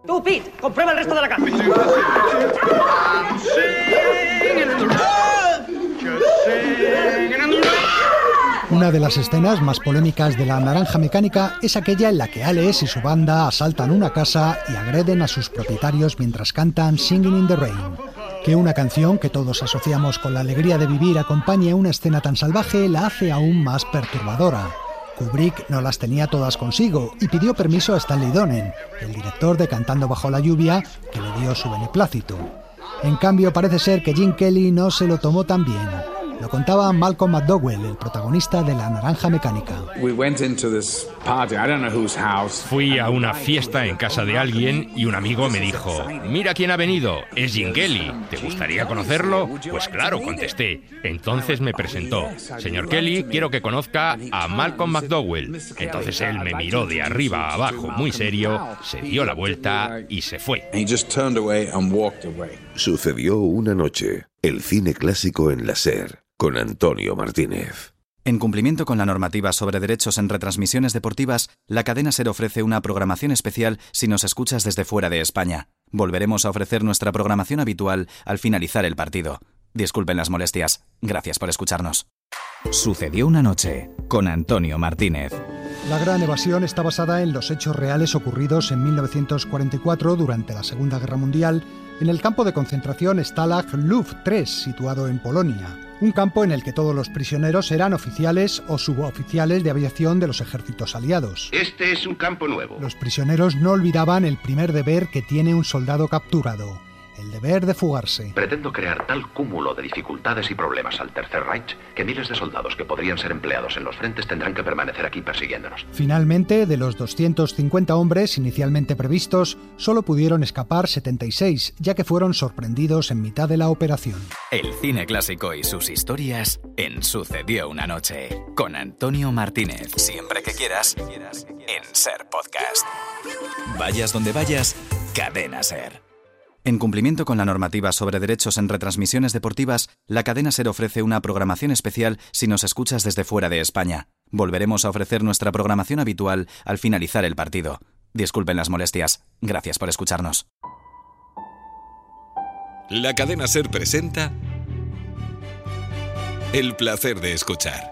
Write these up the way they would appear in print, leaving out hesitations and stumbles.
Tú, Pete, comprueba el resto de la casa. Una de las escenas más polémicas de La Naranja Mecánica es aquella en la que Alex y su banda asaltan una casa y agreden a sus propietarios mientras cantan Singing in the Rain. Que una canción que todos asociamos con la alegría de vivir acompañe a una escena tan salvaje la hace aún más perturbadora. Kubrick no las tenía todas consigo y pidió permiso a Stanley Donen, el director de Cantando bajo la lluvia, que le dio su beneplácito. En cambio, parece ser que Gene Kelly no se lo tomó tan bien. Lo contaba Malcolm McDowell, el protagonista de La Naranja Mecánica. Fui a una fiesta en casa de alguien y un amigo me dijo: «Mira quién ha venido, es Gene Kelly. ¿Te gustaría conocerlo?». Pues claro, contesté. Entonces me presentó: «Señor Kelly, quiero que conozca a Malcolm McDowell». Entonces él me miró de arriba a abajo muy serio, se dio la vuelta y se fue. Sucedió una noche. El cine clásico en la SER, con Antonio Martínez. En cumplimiento con la normativa sobre derechos en retransmisiones deportivas, la cadena SER ofrece una programación especial si nos escuchas desde fuera de España. Volveremos a ofrecer nuestra programación habitual al finalizar el partido. Disculpen las molestias. Gracias por escucharnos. Sucedió una noche, con Antonio Martínez. La Gran Evasión está basada en los hechos reales ocurridos en 1944 durante la Segunda Guerra Mundial en el campo de concentración Stalag Luft 3, situado en Polonia. Un campo en el que todos los prisioneros eran oficiales o suboficiales de aviación de los ejércitos aliados. Este es un campo nuevo. Los prisioneros no olvidaban el primer deber que tiene un soldado capturado: el deber de fugarse. Pretendo crear tal cúmulo de dificultades y problemas al Tercer Reich que miles de soldados que podrían ser empleados en los frentes tendrán que permanecer aquí persiguiéndonos. Finalmente, de los 250 hombres inicialmente previstos, solo pudieron escapar 76, ya que fueron sorprendidos en mitad de la operación. El cine clásico y sus historias en Sucedió una noche, con Antonio Martínez. Siempre que quieras, en SER Podcast. Vayas donde vayas, Cadena SER. En cumplimiento con la normativa sobre derechos en retransmisiones deportivas, la cadena SER ofrece una programación especial si nos escuchas desde fuera de España. Volveremos a ofrecer nuestra programación habitual al finalizar el partido. Disculpen las molestias. Gracias por escucharnos. La cadena SER presenta El placer de escuchar.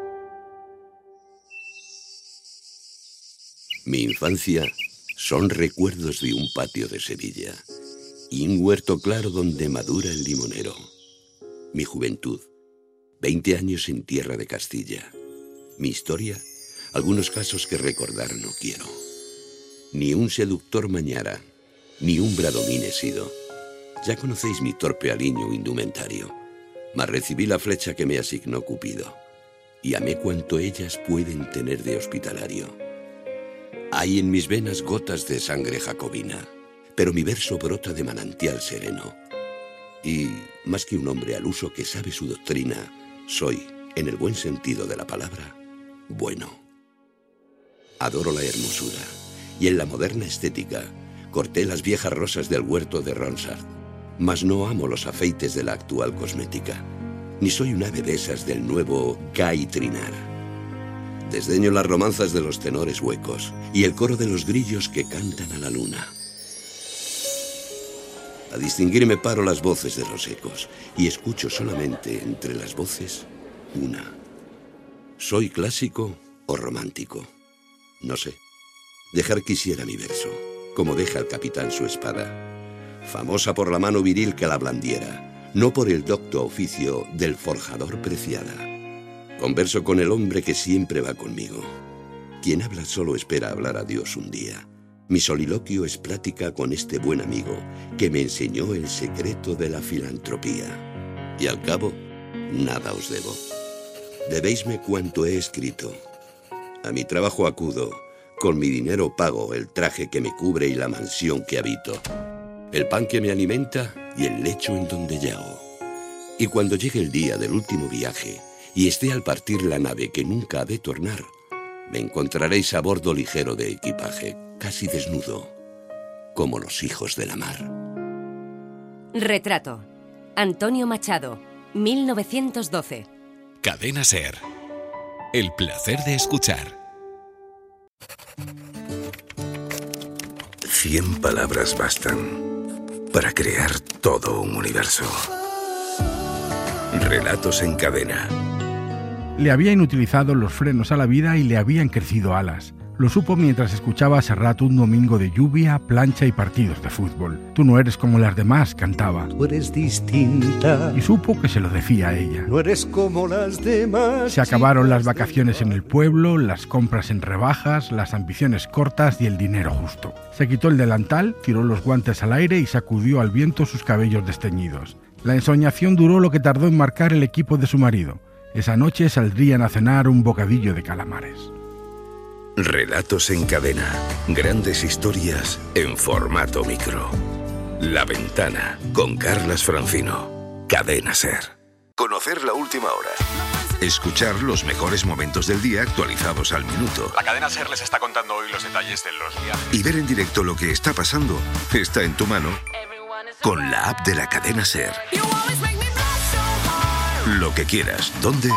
Mi infancia son recuerdos de un patio de Sevilla y un huerto claro donde madura el limonero. Mi juventud, 20 años en tierra de Castilla. Mi historia, algunos casos que recordar no quiero. Ni un seductor mañara, ni un bradomín he sido. Ya conocéis mi torpe aliño indumentario, mas recibí la flecha que me asignó Cupido, y amé cuanto ellas pueden tener de hospitalario. Hay en mis venas gotas de sangre jacobina, pero mi verso brota de manantial sereno. Y, más que un hombre al uso que sabe su doctrina, soy, en el buen sentido de la palabra, bueno. Adoro la hermosura, y en la moderna estética corté las viejas rosas del huerto de Ronsard, mas no amo los afeites de la actual cosmética, ni soy un ave de esas del nuevo Guy Trinar. Desdeño las romanzas de los tenores huecos y el coro de los grillos que cantan a la luna. A distinguirme paro las voces de los ecos y escucho solamente entre las voces una. ¿Soy clásico o romántico? No sé. Dejar quisiera mi verso, como deja el capitán su espada, famosa por la mano viril que la blandiera, no por el docto oficio del forjador preciada. Converso con el hombre que siempre va conmigo. Quien habla solo espera hablar a Dios un día. Mi soliloquio es plática con este buen amigo que me enseñó el secreto de la filantropía. Y al cabo, nada os debo. Debéisme cuanto he escrito. A mi trabajo acudo, con mi dinero pago el traje que me cubre y la mansión que habito, el pan que me alimenta y el lecho en donde yago. Y cuando llegue el día del último viaje y esté al partir la nave que nunca ha de tornar, me encontraréis a bordo ligero de equipaje, casi desnudo, como los hijos de la mar. Retrato. Antonio Machado, 1912. Cadena SER. El placer de escuchar. 100 palabras bastan para crear todo un universo. Relatos en cadena. Le habían utilizado los frenos a la vida y le habían crecido alas. Lo supo mientras escuchaba a Serrat un domingo de lluvia, plancha y partidos de fútbol. Tú no eres como las demás, cantaba. Tú eres distinta. Y supo que se lo decía a ella. No eres como las demás. Se acabaron las vacaciones en el pueblo, las compras en rebajas, las ambiciones cortas y el dinero justo. Se quitó el delantal, tiró los guantes al aire y sacudió al viento sus cabellos desteñidos. La ensoñación duró lo que tardó en marcar el equipo de su marido. Esa noche saldrían a cenar un bocadillo de calamares. Relatos en cadena. Grandes historias en formato micro. La Ventana, con Carlas Francino. Cadena SER. Conocer la última hora. Escuchar los mejores momentos del día actualizados al minuto. La Cadena SER les está contando hoy los detalles de los viajes. Y ver en directo lo que está pasando está en tu mano con la app de la Cadena SER. Lo que quieras, dónde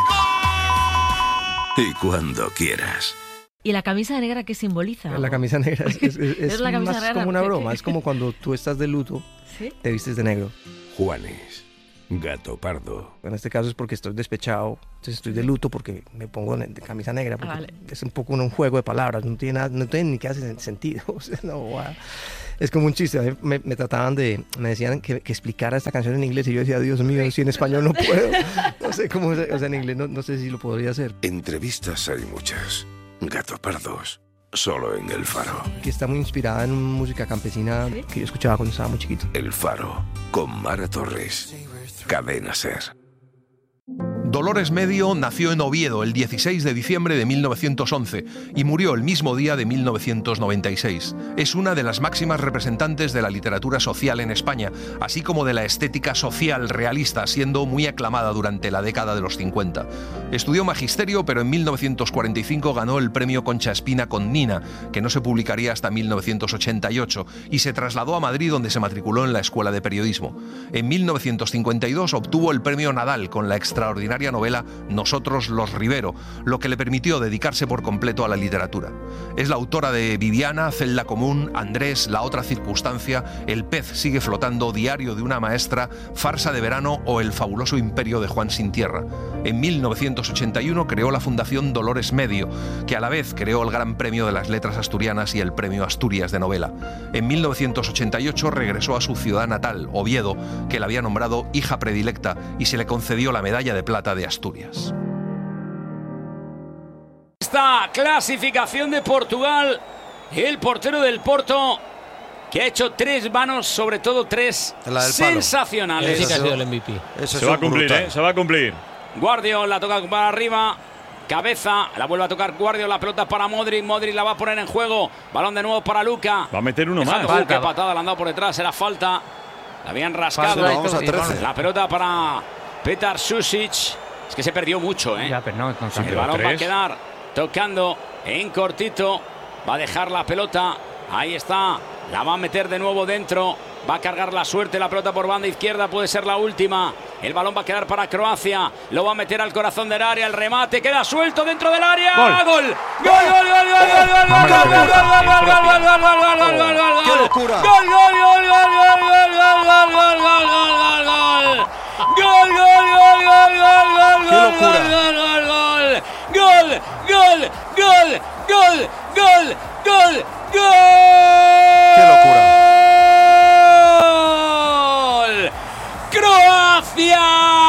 y cuando quieras. ¿Y la camisa negra qué simboliza? La camisa negra es la camisa más negra, como una broma. Es como cuando tú estás de luto, ¿sí? Te vistes de negro. Juanes, gato pardo. En este caso es porque estoy despechado, entonces estoy de luto porque me pongo de camisa negra. Porque vale. Es un poco un juego de palabras, no tiene ni que hacer sentido. O sea, no, wow. Es como un chiste. A mí me decían que explicara esta canción en inglés y yo decía, Dios mío, si en español no puedo. No sé cómo, o sea, en inglés no sé si lo podría hacer. Entrevistas hay muchas. Gato pardos, solo en El Faro. Que está muy inspirada en música campesina que yo escuchaba cuando estaba muy chiquito. El Faro, con Mara Torres. Cadena SER. Dolores Medio nació en Oviedo el 16 de diciembre de 1911 y murió el mismo día de 1996. Es una de las máximas representantes de la literatura social en España, así como de la estética social realista, siendo muy aclamada durante la década de los 50. Estudió magisterio, pero en 1945 ganó el premio Concha Espina con Nina, que no se publicaría hasta 1988, y se trasladó a Madrid, donde se matriculó en la Escuela de Periodismo. En 1952 obtuvo el premio Nadal con la extraordinaria novela Nosotros los Rivero, lo que le permitió dedicarse por completo a la literatura. Es la autora de Viviana, Celda Común, Andrés, La otra circunstancia, El pez sigue flotando, Diario de una maestra, Farsa de verano o El fabuloso imperio de Juan Sin Tierra. En 1981 creó la Fundación Dolores Medio, que a la vez creó el Gran Premio de las Letras Asturianas y el Premio Asturias de Novela. En 1988 regresó a su ciudad natal, Oviedo, que la había nombrado hija predilecta y se le concedió la Medalla de Plata de Asturias. Esta clasificación de Portugal, el portero del Porto, que ha hecho 3 manos, sobre todo 3 sensacionales. Ese sí que ha sido el MVP. Se va a cumplir, se va a cumplir. Guardiol la toca para arriba, cabeza, la vuelve a tocar Guardiol, la pelota para Modric, Modric la va a poner en juego, balón de nuevo para Luka. Va a meter uno más. Qué patada le han dado por detrás, era falta, la habían rascado. La pelota para Petar Susic. Es que se perdió mucho, ¿eh? Ya, pero no el balón va a quedar tocando en cortito. Va a dejar la pelota. Ahí está. La va a meter de nuevo dentro. Va a cargar la suerte la pelota por banda izquierda. Puede ser la última. El balón va a quedar para Croacia. Lo va a meter al corazón del área. El remate queda suelto dentro del área. ¡Gol! ¡Qué locura! ¡Qué locura! ¡Croacia!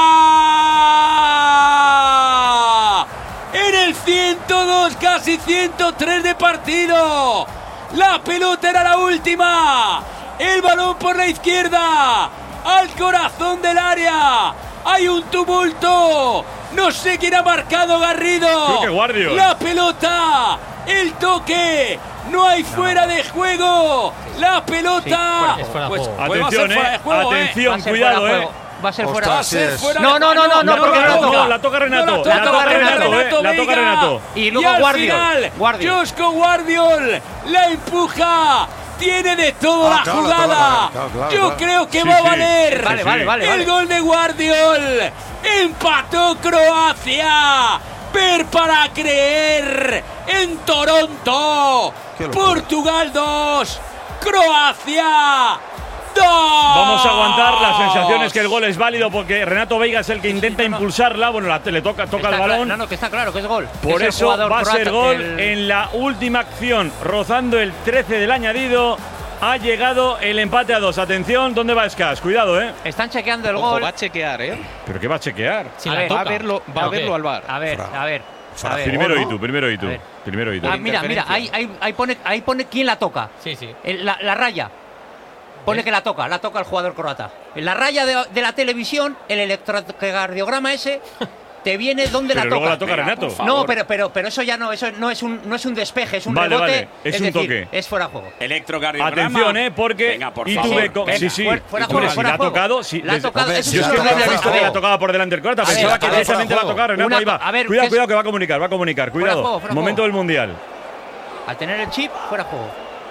En el 102, casi 103 de partido. La pelota era la última. El balón por la izquierda. Al corazón del área. Hay un tumulto. No sé quién ha marcado, Garrido. Creo que Guardiol. La pelota. El toque. No hay fuera de juego. La pelota. Sí, fuera de pues, juego. Atención, atención, cuidado, Va a ser fuera. Va a ser fuera. No, porque la toca Renato. La toca Renato. Y luego Guardiol. Josko Guardiol la empuja. Tiene de todo la jugada. Yo creo que va a valer. Vale. El gol de Guardiol. Empató Croacia. Ver para creer en Toronto. Portugal 2, Croacia. Vamos a aguantar. La sensación es que el gol es válido porque Renato Veiga es el que intenta impulsarla. Bueno, le toca el balón. No, que está claro que es gol. Por eso va a ser gol en la última acción. Rozando el 13 del añadido. Ha llegado el empate a 2. Atención, ¿dónde va Escas? Cuidado, ¿eh? Están chequeando el Ojo, gol. va a chequear, ¿eh? ¿Pero qué va a chequear? Si va a verlo al VAR. A ver. Primero y tú. Primero y tú. Mira, ahí pone quién la toca. Sí. La raya. Pone que la toca el jugador croata. En la raya de la televisión, el electrocardiograma ese te viene donde la toca. Luego la toca Renato. No, pero eso ya no, eso no es un despeje, es un rebote. Vale. Es un decir, toque. Es fuera de juego. Electrocardiograma. Atención, porque Venga, por favor. Sí. Fuera de juego. Si la ha tocado, La ha tocado. Yo es que no había visto que la tocaba por delante el croata. Pensaba que directamente la tocaba Renato. Ahí va. Cuidado, que va a comunicar. Cuidado. Momento del Mundial. Al tener el chip, fuera de juego.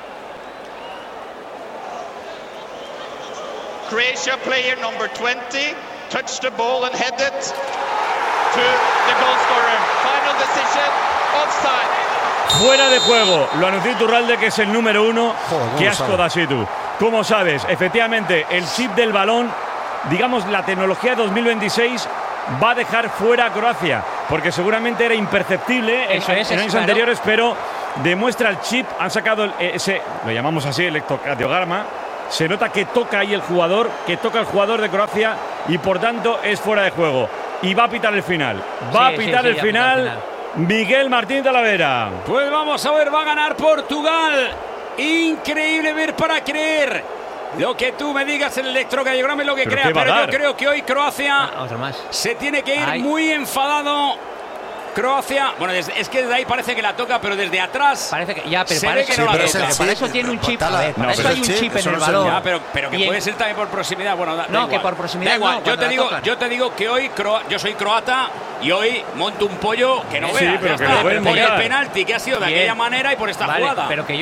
Croatia player number 20 touched the ball and headed to the goal scorer. Final decision, offside. Fuera de juego. Lo anunció Iturralde, que es el número 1. Qué asco da tú. ¿Cómo sabes? Efectivamente, el chip del balón, digamos la tecnología 2026, va a dejar fuera a Croacia, porque seguramente era imperceptible en años anteriores, pero demuestra el chip. Han sacado ese, lo llamamos así, electrocardiograma. Se nota que toca ahí el jugador, de Croacia, y por tanto es fuera de juego. Y va a pitar el final. El final. Miguel Martín Talavera. Pues vamos a ver, va a ganar Portugal. Increíble ver para creer. Lo que tú me digas, el electrocardiograma es lo que crea, pero yo creo que hoy Croacia se tiene que ir muy enfadado. Croacia, bueno, es que desde ahí parece que la toca, pero desde atrás parece que ya, pero se ve que no la toca. Para eso tiene un chip. Para eso hay un chip en el balón. Ya, pero que puede ser también por proximidad. Bueno, que por proximidad. Da igual. Yo te digo que hoy yo soy croata y hoy monto un pollo que no veas. Pero por el penalti que ha sido de aquella manera y por esta jugada. Pero que yo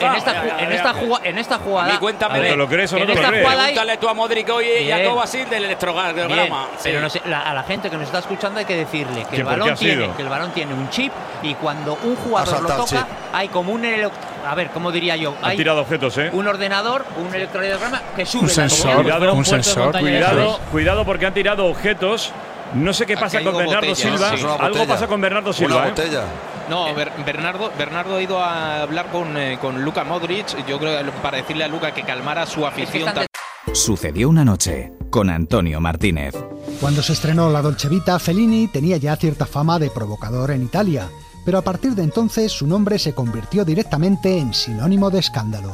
en esta jugada. A mí cuéntame. ¿Te lo crees o no te lo crees? Pregúntale tú a Modric hoy y a Kovacic del electrocardiograma. Pero no sé, a la gente que nos está escuchando hay que decirle que el balón tiene un chip y cuando un jugador lo toca hay como un ¿cómo diría yo? Ha tirado objetos, un ordenador, un electrocardiograma que sube. Un sensor. Cuidado porque han tirado objetos. No sé qué pasa con Bernardo Silva. Algo pasa con Bernardo Silva. Una botella. No, Bernardo ha ido a hablar con Luka Modric, yo creo, para decirle a Luka que calmara su afición. Sucedió una noche con Antonio Martínez. Cuando se estrenó La Dolce Vita, Fellini tenía ya cierta fama de provocador en Italia, pero a partir de entonces su nombre se convirtió directamente en sinónimo de escándalo.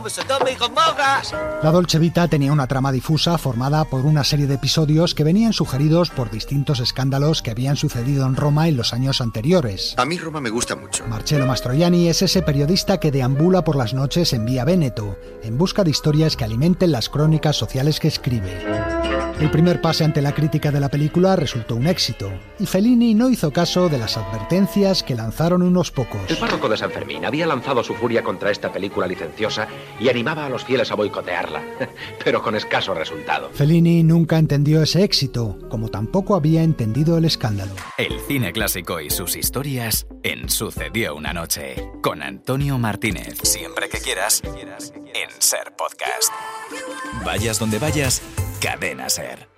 La Dolce Vita tenía una trama difusa formada por una serie de episodios que venían sugeridos por distintos escándalos que habían sucedido en Roma en los años anteriores. A mí Roma me gusta mucho. Marcello Mastroianni es ese periodista que deambula por las noches en Vía Véneto, en busca de historias que alimenten las crónicas sociales que escribe. El primer pase ante la crítica de la película resultó un éxito, y Fellini no hizo caso de las advertencias que lanzaron unos pocos. El párroco de San Fermín había lanzado su furia contra esta película licenciosa y animaba a los fieles a boicotearla, pero con escaso resultado. Fellini nunca entendió ese éxito, como tampoco había entendido el escándalo. El cine clásico y sus historias en Sucedió una noche, con Antonio Martínez. Siempre que quieras, en Ser Podcast. Vayas donde vayas, Cadena Ser.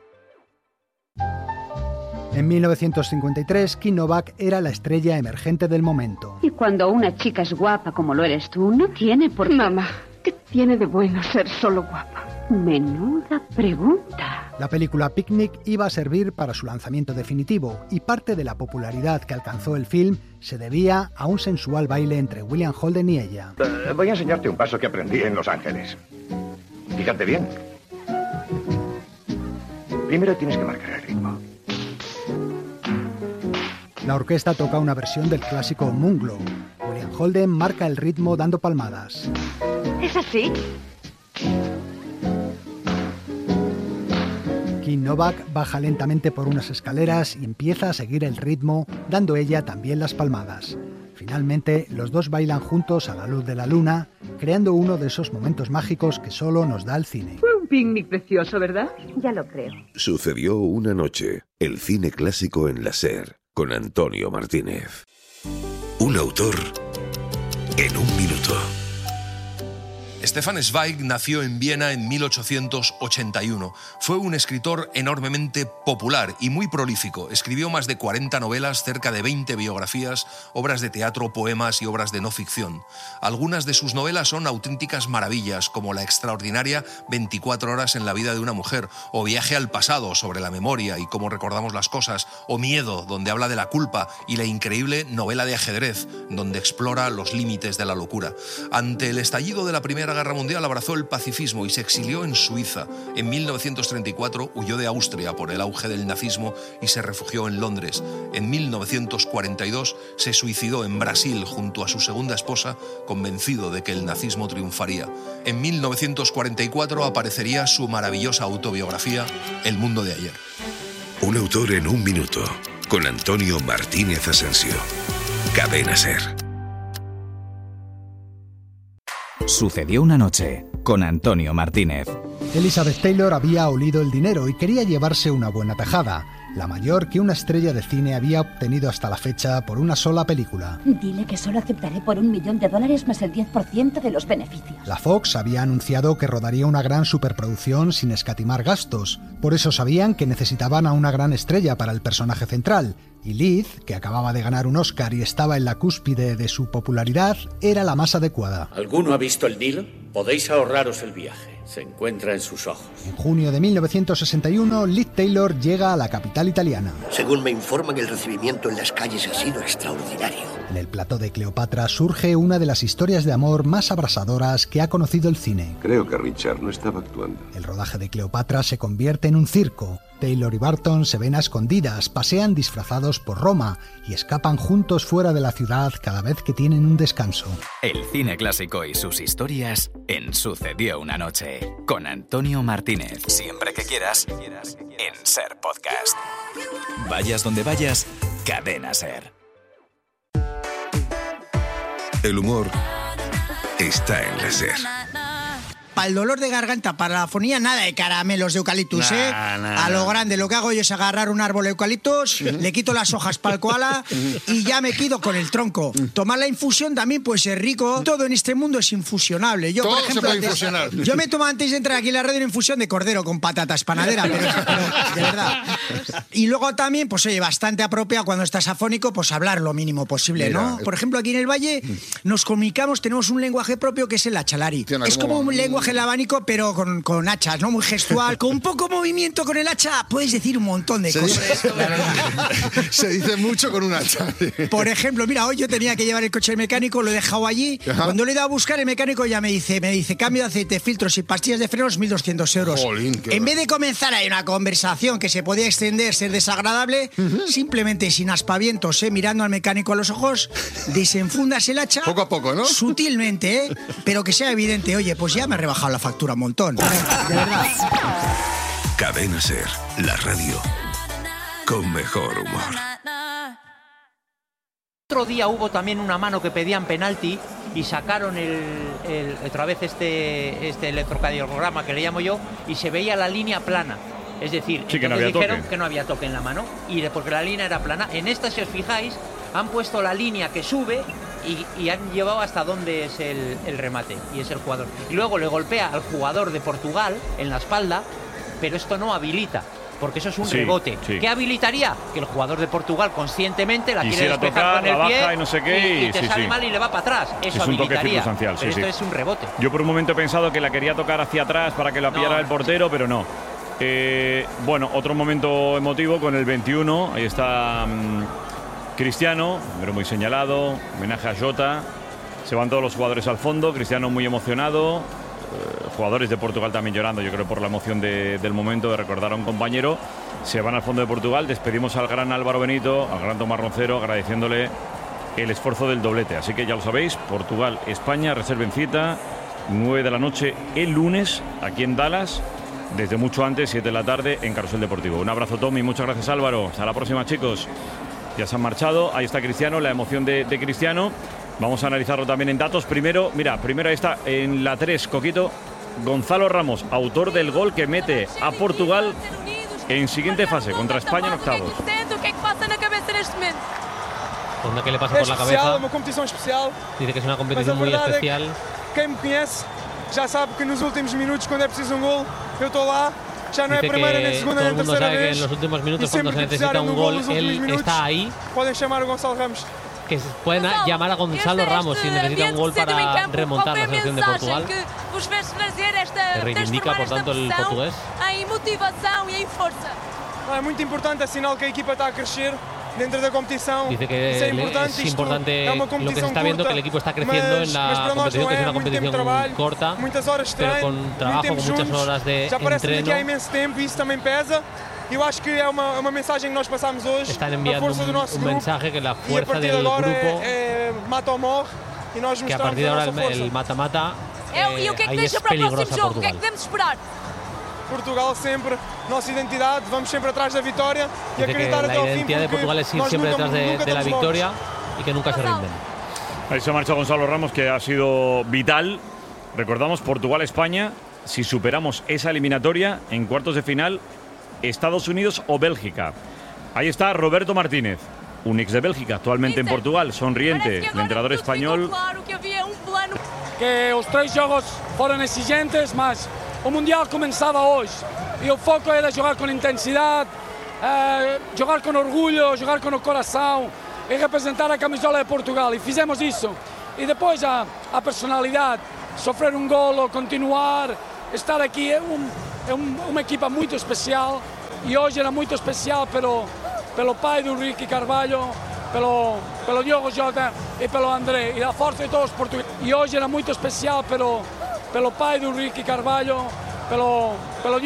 En 1953, Kim Novak era la estrella emergente del momento. Y cuando una chica es guapa como lo eres tú, no tiene por qué... Mamá, ¿qué tiene de bueno ser solo guapa? Menuda pregunta. La película Picnic iba a servir para su lanzamiento definitivo, y parte de la popularidad que alcanzó el film se debía a un sensual baile entre William Holden y ella. Voy a enseñarte un paso que aprendí en Los Ángeles. Fíjate bien. Primero tienes que marcar el ritmo. La orquesta toca una versión del clásico Moonglow. William Holden marca el ritmo dando palmadas. ¿Es así? Kim Novak baja lentamente por unas escaleras y empieza a seguir el ritmo, dando ella también las palmadas. Finalmente, los dos bailan juntos a la luz de la luna, creando uno de esos momentos mágicos que solo nos da el cine. Fue un picnic precioso, ¿verdad? Ya lo creo. Sucedió una noche, el cine clásico en la SER, con Antonio Martínez. Un autor en un minuto. Stefan Zweig nació en Viena en 1881. Fue un escritor enormemente popular y muy prolífico. Escribió más de 40 novelas, cerca de 20 biografías, obras de teatro, poemas y obras de no ficción. Algunas de sus novelas son auténticas maravillas, como la extraordinaria 24 horas en la vida de una mujer, o Viaje al pasado, sobre la memoria y cómo recordamos las cosas, o Miedo, donde habla de la culpa, y la increíble novela de ajedrez, donde explora los límites de la locura. Ante el estallido de la Primera Guerra Mundial abrazó el pacifismo y se exilió en Suiza. En 1934 huyó de Austria por el auge del nazismo y se refugió en Londres. En 1942 se suicidó en Brasil junto a su segunda esposa, convencido de que el nazismo triunfaría. En 1944 aparecería su maravillosa autobiografía, El mundo de ayer. Un autor en un minuto, con Antonio Martínez Asensio. Cadena SER. Sucedió una noche con Antonio Martínez. Elizabeth Taylor había olido el dinero y quería llevarse una buena tajada, la mayor que una estrella de cine había obtenido hasta la fecha por una sola película. Dile que solo aceptaré por $1 millón más el 10% de los beneficios. La Fox había anunciado que rodaría una gran superproducción sin escatimar gastos. Por eso sabían que necesitaban a una gran estrella para el personaje central. Y Liz, que acababa de ganar un Oscar y estaba en la cúspide de su popularidad, era la más adecuada. ¿Alguno ha visto el Nilo? Podéis ahorraros el viaje. Se encuentra en sus ojos. En junio de 1961, Liz Taylor llega a la capital italiana. Según me informan, el recibimiento en las calles ha sido extraordinario. En el plató de Cleopatra surge una de las historias de amor más abrasadoras que ha conocido el cine. Creo que Richard no estaba actuando. El rodaje de Cleopatra se convierte en un circo. Taylor y Barton se ven a escondidas, pasean disfrazados por Roma y escapan juntos fuera de la ciudad cada vez que tienen un descanso. El cine clásico y sus historias en Sucedió una noche, con Antonio Martínez. Siempre que quieras, en SER Podcast. Vayas donde vayas, Cadena SER. El humor está en la SER. Para el dolor de garganta, para la afonía, nada de caramelos de eucaliptus, ¿eh? A lo grande, lo que hago yo es agarrar un árbol de eucaliptus, le quito las hojas para el koala y ya me quedo con el tronco. Tomar la infusión también puede ser rico. Todo en este mundo es infusionable. Yo, todo por ejemplo, se puede infusionar. Yo me tomo antes de entrar aquí en la radio una infusión de cordero con patatas panadera, pero de verdad. Y luego también, pues oye, bastante apropiado cuando estás afónico, pues hablar lo mínimo posible, ¿no? Por ejemplo, aquí en el Valle nos comunicamos, tenemos un lenguaje propio que es el achalari. Es como un lenguaje el abanico, pero con hachas, ¿no? Muy gestual. Con poco movimiento con el hacha puedes decir un montón de cosas. Se dice mucho con un hacha. Por ejemplo, mira, hoy yo tenía que llevar el coche al mecánico, lo he dejado allí. Ajá. Cuando le he ido a buscar, el mecánico ya me dice, cambio de aceite, filtros y pastillas de frenos, 1.200 euros. Jolín, en vez de comenzar ahí una conversación que se podía extender, ser desagradable, simplemente sin aspavientos, mirando al mecánico a los ojos, desenfundas el hacha. Poco a poco, ¿no? Sutilmente, pero que sea evidente. Oye, pues ya me he rebajado la factura un montón. De verdad. Cadena SER, la radio con mejor humor. Otro día hubo también una mano que pedían penalti y sacaron otra vez este electrocardiograma que le llamo yo y se veía la línea plana. Es decir, sí, que no había dijeron toque. Que no había toque en la mano y porque la línea era plana. En esta, si os fijáis, han puesto la línea que sube y han llevado hasta donde es el remate y es el jugador. Y luego le golpea al jugador de Portugal en la espalda, pero esto no habilita, porque eso es un rebote. Sí. ¿Qué habilitaría? Que el jugador de Portugal conscientemente la quiere despejar con el pie, y no sé qué, y te sale mal y le va para atrás. Eso es un toque habilitaría, circunstancial, pero esto es un rebote. Yo por un momento he pensado que la quería tocar hacia atrás para que la pillara el portero, pero no. Bueno, otro momento emotivo con el 21, ahí está Cristiano, pero muy señalado, homenaje a Jota, se van todos los jugadores al fondo, Cristiano muy emocionado, jugadores de Portugal también llorando, yo creo por la emoción del momento de recordar a un compañero, se van al fondo de Portugal, despedimos al gran Álvaro Benito, al gran Tomás Roncero, agradeciéndole el esfuerzo del doblete, así que ya lo sabéis, Portugal, España, reserven cita, 9 de la noche el lunes, aquí en Dallas, desde mucho antes, 7 de la tarde, en Carrusel Deportivo. Un abrazo, Tommy, muchas gracias, Álvaro, hasta la próxima, chicos. Ya se han marchado, ahí está Cristiano, la emoción de Cristiano. Vamos a analizarlo también en datos. Primero ahí está en la 3, Coquito, Gonzalo Ramos, autor del gol que mete a Portugal en siguiente fase, contra España en octavos. Onda que le pasa por la cabeza. Dice que es una competición muy especial. já sabe que nos últimos minutos, quando é preciso gol, eu estou lá. Já não é a primeira, nem a segunda, nem a terceira vez. En los últimos minutos, cuando se necesita un gol, él está ahí. Podem chamar o Gonçalo Ramos. Que pueden llamar a Gonzalo Ramos si necesita un gol para remontar la selección de Portugal. Que reivindica, por tanto, el portugués. É muito importante, é sinal que a equipa está a crescer dentro da competição. Dice que es importante lo que se está viendo, que el equipo está creciendo en la competición, que es una competición corta, pero con trabajo, con muchas horas de já parece entreno. que há imenso tempo e isso também pesa. Eu acho que é uma mensagem que nós passamos hoje. Están enviando un mensaje que la fuerza del grupo, mata ou morre, e nós que a partir de ahora el mata-mata ahí es peligrosa Portugal. Portugal sempre, nossa identidade, vamos sempre atrás da vitória e acreditar até ao fim. La identidad de Portugal es ir siempre detrás de la victoria y que nunca se rinden. Ahí se marcha Gonzalo Ramos, que ha sido vital. Recordamos, Portugal-España, si superamos esa eliminatoria en cuartos de final, Estados Unidos o Bélgica. Ahí está Roberto Martínez, un ex de Bélgica, actualmente en Portugal, sonriente, el entrenador español. Que os 3 jogos foram exigentes, mas o Mundial começava hoje e o foco era jogar com intensidade, jogar com orgulho, jogar com o coração e representar a camisola de Portugal, e fizemos isso. E depois a personalidade, sofrer um golo, continuar, estar aqui é uma equipa muito especial, e hoje era muito especial pelo pai do Ricky Carvalho, pelo Diogo Jota e pelo André, e a força de todos os portugueses. E hoje era muito especial pelo pai do Ricky Carvalho, pelo